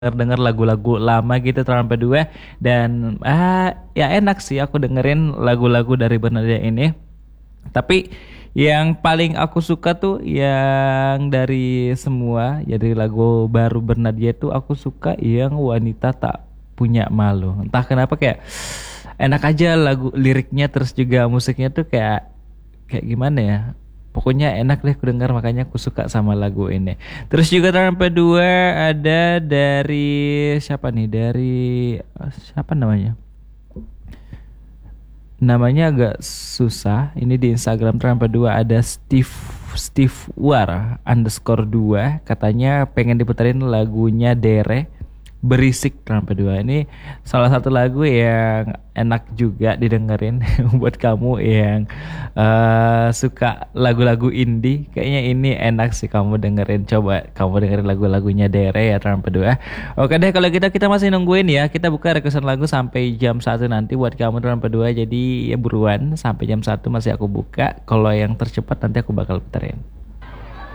denger lagu-lagu lama gitu Trump 2 dan ya enak sih aku dengerin lagu-lagu dari Bernadette ini. Tapi yang paling aku suka tuh yang dari semua jadi lagu baru Bernadette tuh aku suka yang Wanita Tak Punya Malu. Entah kenapa kayak enak aja lagu liriknya terus juga musiknya tuh kayak kayak gimana ya. Pokoknya enak deh aku dengar makanya aku suka sama lagu ini. Terus juga tahun kedua ada dari siapa nih? Dari siapa namanya? Namanya agak susah. Ini di Instagram Trump 2 ada Steve War underscore 2 katanya pengen diputerin lagunya Dere berisik Trump 2 ini salah satu lagu yang enak juga didengerin buat kamu yang suka lagu-lagu indie kayaknya ini enak sih kamu dengerin coba kamu dengerin lagu-lagunya Dere ya Trump 2. Oke deh kalau kita masih nungguin ya kita buka requestan lagu sampai jam 1 nanti buat kamu Trump 2 jadi ya buruan sampai jam 1 masih aku buka kalau yang tercepat nanti aku bakal puterin.